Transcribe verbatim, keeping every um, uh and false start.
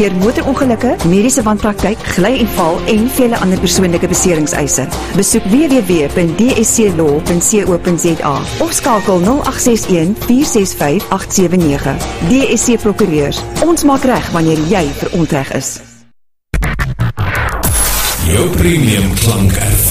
Deur motorongelukke, mediese wanpraktyk, gly en val en vele ander persoonlike beseringseise. Besoek w w w punt d s c law punt co punt z a of skakel nul agt ses een vier ses vyf agt sewe nege. D S C Prokureurs. Ons maak reg wanneer jy verontreg is. Jou premium klank ervaring.